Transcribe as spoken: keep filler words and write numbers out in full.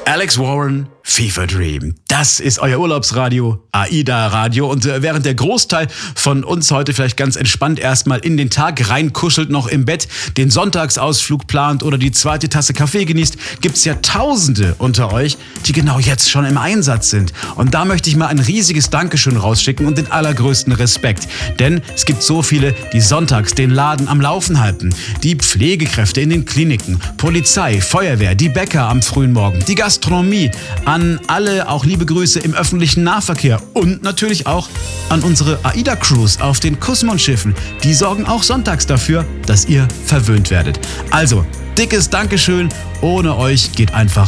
Alex Warren, Fever Dream. Das ist euer Urlaubsradio, AIDA Radio. Und äh, während der Großteil von uns heute vielleicht ganz entspannt erstmal in den Tag reinkuschelt, noch im Bett, den Sonntagsausflug plant oder die zweite Tasse Kaffee genießt, gibt's ja Tausende unter euch, die genau jetzt schon im Einsatz sind. Und da möchte ich mal ein riesiges Dankeschön rausschicken und den allergrößten Respekt. Denn es gibt so viele, die sonntags den Laden am Laufen halten. Die Pflegekräfte in den Kliniken, Polizei, Feuerwehr, die Bäcker am frühen Morgen, die Gastronomie, an alle auch liebe Grüße im öffentlichen Nahverkehr und natürlich auch an unsere AIDA-Crews auf den Kussmund-Schiffen. Die sorgen auch sonntags dafür, dass ihr verwöhnt werdet. Also, dickes Dankeschön. Ohne euch geht einfach